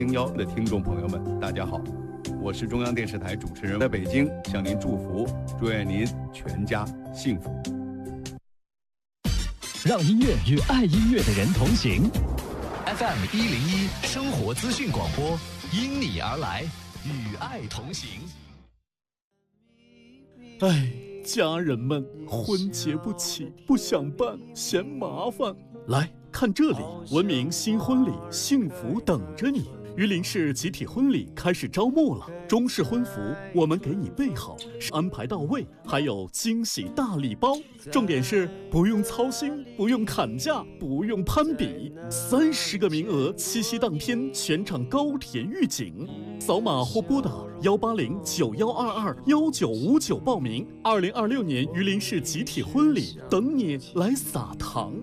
01的听众朋友们，大家好，我是中央电视台主持人，在北京向您祝福，祝愿您全家幸福。 让音乐与爱音乐的人同行。 FM 101生活资讯广播，因你而来，与爱同行。 哎，家人们，婚结不起，不想办，嫌麻烦。来看这里，文明新婚礼，幸福等着你。榆林市集体婚礼开始招募了，中式婚服我们给你备好，安排到位，还有惊喜大礼包。重点是不用操心，不用砍价，不用攀比，30个名额，七夕当天全场高铁预警。扫码或拨打18091221959报名。2026年榆林市集体婚礼，等你来撒糖。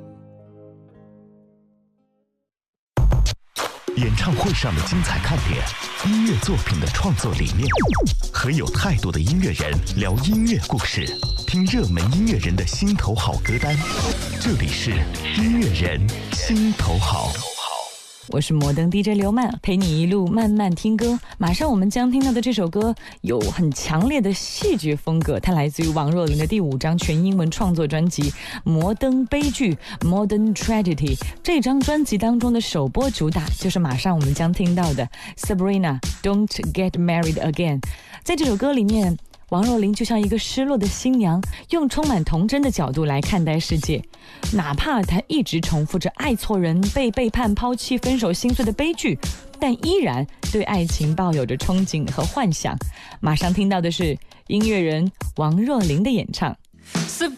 演唱会上的精彩看点，音乐作品的创作理念，和有态度的音乐人聊音乐故事，听热门音乐人的心头好歌单。这里是音乐人心头好。 我是摩登 DJ 刘曼，陪你一路慢慢听歌。马上我们将听到的这首歌有很强烈的戏剧风格，它来自于王若琳的第5张全英文创作专辑《摩登悲剧》 Modern Tragedy。 这张专辑当中的首播主打就是马上我们将听到的 Sabrina Don't Get Married Again。 在这首歌里面，王若琳就像一个失落的新娘，用充满童真的角度来看待世界。哪怕她一直重复着爱错人、被背叛、抛弃、分手、心碎的悲剧，但依然对爱情抱有着憧憬和幻想。马上听到的是音乐人王若琳的演唱。